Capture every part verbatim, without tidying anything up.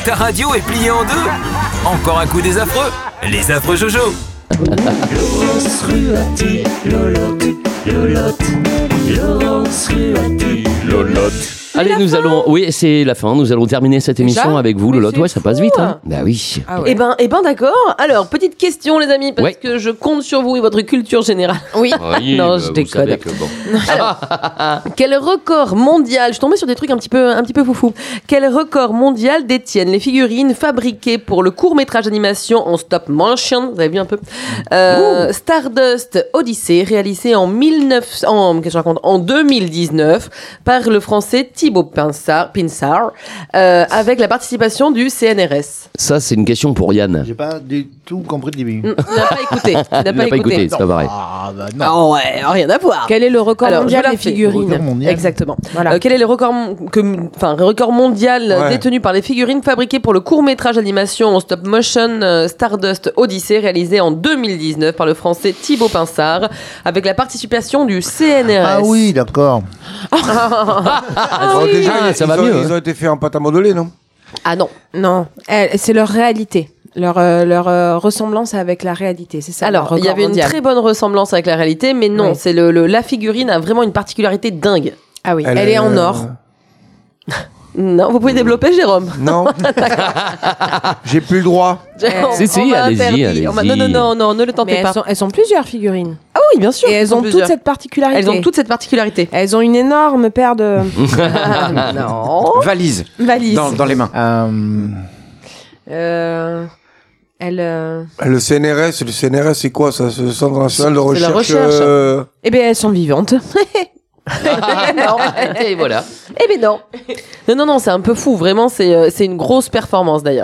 Ta radio est pliée en deux. Encore un coup des affreux. Les affreux Jojo. Laurence Ruati, Lolotte, Lolotte, Laurence Ruati, Lolotte. Allez, nous allons. Oui, c'est la fin. Nous allons terminer cette émission Déjà avec vous, Mais Lolotte. c'est Ouais, ça fou, passe vite. Hein. hein. Bah oui. Ah ouais. Eh ben, eh ben d'accord. Alors, petite question, les amis, parce Ouais. que je compte sur vous et votre culture générale. Oui. Oui, Non, bah, je vous déconne. savez que bon. Quel record mondial, je suis tombée sur des trucs un petit peu, un petit peu foufou. Quel record mondial détiennent les figurines fabriquées pour le court-métrage d'animation en stop motion, vous avez vu un peu, euh, Stardust Odyssey, réalisé en dix-neuf cents, en, qu'est-ce que je raconte, en deux mille dix-neuf par le français Thibaut Pinsard, Pinsard euh, avec la participation du C N R S. Ça, c'est une question pour Yann. J'ai pas du tout compris le début. Mm, Tu n'as pas écouté. Tu n'as Il n'a pas, pas écouté, écouté. c'est pas pareil. Ah, bah non. Ah ouais, rien à voir. Quel est le record Alors, mondial je la des fais. figurines Record mondial. Exactement. Voilà. Euh, quel est le record, mon- que, enfin, le record mondial Ouais. détenu par les figurines fabriquées pour le court-métrage d'animation en stop-motion euh, Stardust Odyssey, réalisé en deux mille dix-neuf par le français Thibaut Pinsard, avec la participation du C N R S. Ah oui, d'accord. Alors, déjà, Ah, ils- ça ils va ont, mieux, Ils hein. ont été faits en pâte à modeler, non? Ah non. Non, elle- c'est leur réalité. Leur, euh, leur euh, ressemblance avec la réalité, c'est ça. Alors, le il y record avait mondial. une très bonne ressemblance avec la réalité, mais non, Oui. c'est le, le- la figurine a vraiment une particularité dingue. Ah oui, elle, est en or. Non, vous pouvez développer, Jérôme. Non. J'ai plus le droit. Jérôme, Si, si, on m'a allez-y, interdit. allez-y. On m'a- Non, non, non, non, ne le Mais tentez elles pas. sont, elles sont plusieurs figurines. Ah oui, bien sûr. Et elles ont plusieurs. toutes cette particularité. Elles ont toutes cette particularité. Elles ont une énorme paire de non. Valise valises. dans, dans les mains. Euh, Euh, elles, euh, Le C N R S, le C N R S, c'est quoi ça? C'est le Centre national de C'est la recherche. recherche. euh, eh bien, elles sont vivantes. non. Et voilà. Eh ben non. Non, non, non, c'est un peu fou. Vraiment, c'est euh, c'est une grosse performance d'ailleurs.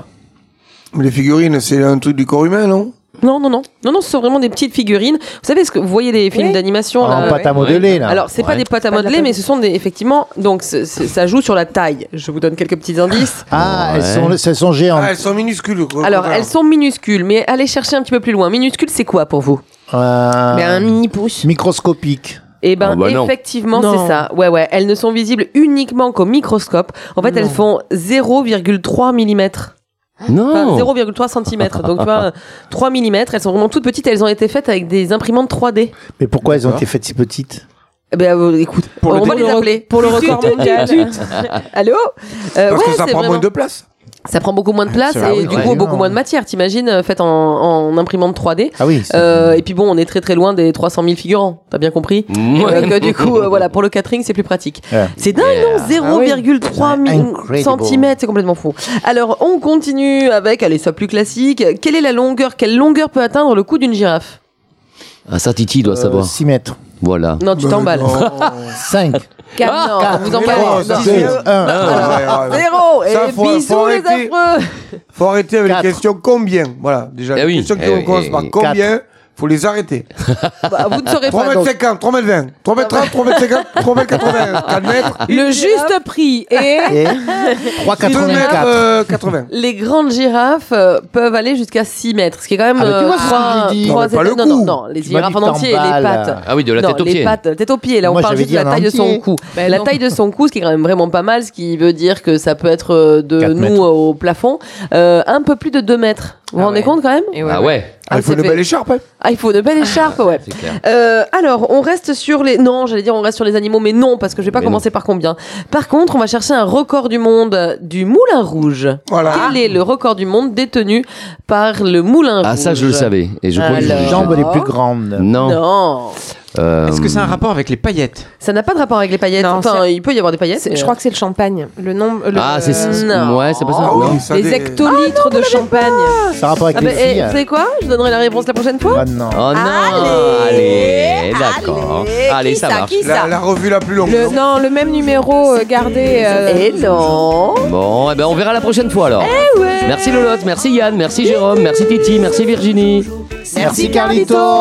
Les figurines, c'est un truc du corps humain, non? Non, non, non. Non, non, ce sont vraiment des petites figurines. Vous savez, ce que vous voyez les films Oui. d'animation en là, pâte à modeler, là. Alors, c'est pas Ouais. des pâtes à Pas de la modeler, pâte. mais ce sont des, effectivement, donc c'est- c'est- ça joue sur la taille. Je vous donne quelques petits indices. Ah, Ouais. elles, sont, elles sont géantes. Ah, elles sont minuscules. quoi. Alors, elles sont minuscules, mais allez chercher un petit peu plus loin. Minuscule, c'est quoi pour vous? Euh, Mais un mini pouce. microscopique. Eh ben, Ah bah non. effectivement, Non. c'est ça. Ouais, ouais. Elles ne sont visibles uniquement qu'au microscope. En fait, elles font zéro virgule trois millimètres. Enfin, Non. zéro virgule trois centimètres. Donc, tu vois, trois millimètres. Elles sont vraiment toutes petites. Elles ont été faites avec des imprimantes trois D. Mais pourquoi elles ont D'accord. été faites si petites? Eh ben, euh, écoute, Pour le on va dé- les appeler. Pour le record mondial. Allô Euh, Parce ouais, que ça c'est prend vraiment- moins de place. Ça prend beaucoup moins de place C'est et vrai, oui, du ouais. coup, beaucoup Non. moins de matière. T'imagines, euh, faite en, en imprimante trois D. Ah oui. c'est- Euh, et puis bon, on est très très loin des trois cent mille figurants. T'as bien compris? Ouais. Donc, euh, du coup, euh, voilà, pour le catering, c'est plus pratique. Ouais. C'est dingue, non? zéro virgule trois Ouais, mi- incredible. centimètres, c'est complètement fou. Alors, on continue avec, allez, ça plus classique. Quelle est la longueur? Quelle longueur peut atteindre le cou d'une girafe? Ah, ça, Titi doit Euh, savoir. six mètres. Voilà. Non, tu t'emballes. cinq. Quatre, non, quatre, vous non, emballez. ça, Non. c'est- un. Ah, ouais, ouais. Zéro. Ça, Et faut- bisous, faut les arrêter. affreux. Faut arrêter avec Quatre. les questions combien. Voilà, déjà, Eh les oui, questions qui eh oui, commencent eh par oui. combien, faut les arrêter. Bah, vous ne saurez trois pas. mètres donc. cinquante, trois mètres vingt, trois mètres trente, trois mètres cinquante, trois mètres quatre-vingts, quatre mètres, Le juste prix est Et trois deux mètres quatre-vingt-quatre. euh, quatre-vingts. Les grandes girafes euh, peuvent aller jusqu'à six mètres, ce qui est quand même Ah, mais tu euh, vois, c'est ce que trois, j'ai dit. trois Non, mais pas étages- le non, non, cou. non, les Tu m'as girafes dit en entier, les t'emballes. pattes. Ah oui, de la non, tête aux les pieds. pattes, tête aux pieds. Là, on Moi, parle j'avais juste de la dit en taille de son entier. cou. Ben la non. taille de son cou, ce qui est quand même vraiment pas mal, ce qui veut dire que ça peut être euh, de Quatre nous mètres. au plafond, euh, un peu plus de deux mètres. Vous vous Ah rendez ouais. compte quand même? Et ouais, Ah ouais. ouais, Ah, il faut c'est une fait. belle écharpe. Hein. Ah, il faut de belles écharpes, ouais. c'est clair. Euh, alors, on reste sur les. Non, j'allais dire on reste sur les animaux, mais non, parce que je vais pas Mais commencer par combien. Par contre, on va chercher un record du monde du moulin rouge. Voilà. Quel est le record du monde détenu par le moulin rouge? Ah, ça, je le savais. Et je crois que Les Alors. jambes les plus grandes. Non. Non, Euh, Est-ce que c'est un rapport avec les paillettes? ça n'a pas de rapport avec les paillettes. Non, enfin, c'est- il peut y avoir des paillettes. C'est- mais- Je crois que c'est le champagne. Le nombre. le- Ah, c'est ça. non. Ouais, c'est pas ça. Ah Non. oui, ça les des- hectolitres de champagne. Ça a rapport avec Ah les bah, eh, filles. vous savez quoi? Je donnerai la réponse la prochaine fois. Ah non. Oh non. Allez, d'accord. Allez, ça marche. La, la revue la plus longue. Le, non, le même numéro euh, gardé. euh, Et non. Bon, eh ben on verra la prochaine fois alors. Merci Lolotte, merci Yann, merci Jérôme, merci Titi, merci Virginie. Merci Carlito.